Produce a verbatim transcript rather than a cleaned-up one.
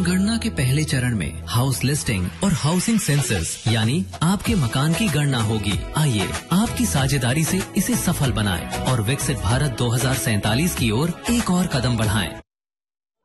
गणना के पहले चरण में हाउस लिस्टिंग और हाउसिंग सेंसस यानी आपके मकान की गणना होगी। आइए आपकी साझेदारी से इसे सफल बनाएं और विकसित भारत दो हज़ार सैंतालीस की ओर एक और कदम बढ़ाएं।